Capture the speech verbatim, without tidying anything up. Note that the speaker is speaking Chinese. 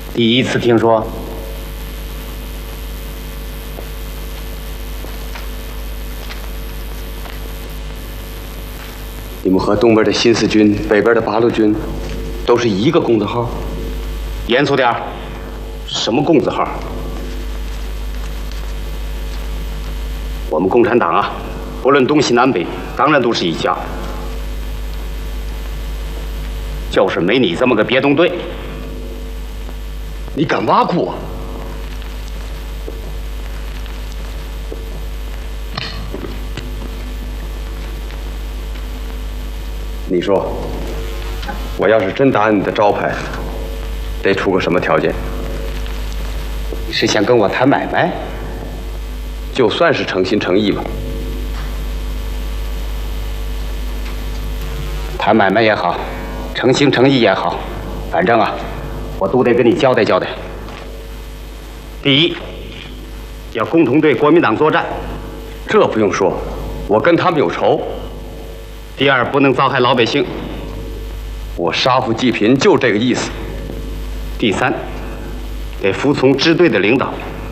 第一次听说。 你们和东边的新四军、北边的八路军，都是一个工字号？ 严肃点儿， 什么工字号？ 我们共产党啊，不论东西南北，当然都是一家。就是没你这么个别动队。 你敢挖苦我？你说，我要是真打你的招牌，得出个什么条件？ 你是想跟我谈买卖？ 就算是诚心诚意吧。 谈买卖也好，诚心诚意也好，反正啊，我都得跟你交代交代。第一，要共同对国民党作战， 这不用说，我跟他们有仇。 第二，不能糟害老百姓， 我杀富济贫就这个意思。 第三，得服从支队的领导，